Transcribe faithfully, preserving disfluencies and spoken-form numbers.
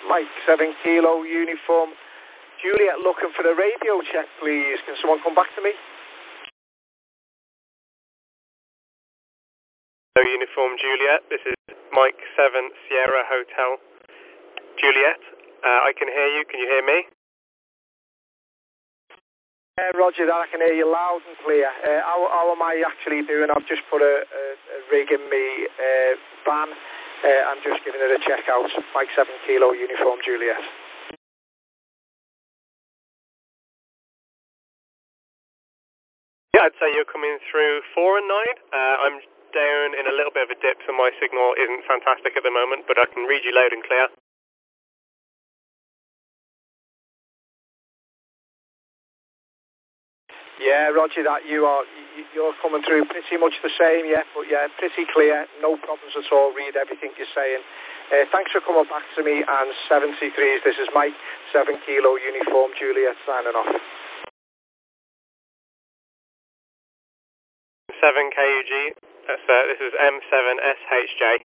Mike seven Kilo Uniform Juliet, looking for a radio check, please. Can someone come back to me? Hello, Uniform Juliet. This is Mike seven Sierra Hotel Juliet. Uh, I can hear you. Can you hear me? Uh, Roger that. I can hear you loud and clear. Uh, how, how am I actually doing? I've just put a, a, a rig in me uh, van. Uh, I'm just giving it a check out. Mike seven Kilo Uniform Juliet. Yeah, I'd say you're coming through four and nine. Uh, I'm down in a little bit of a dip, so my signal isn't fantastic at the moment, but I can read you loud and clear. Yeah, Roger that. You are you're coming through pretty much the same, yeah, but yeah, pretty clear, no problems at all. Read everything you're saying. Uh, thanks for coming back to me. And seventy-threes, this is Mike seven Kilo Uniform Juliet signing off. seven K U G. That's, uh, this is M seven S H J.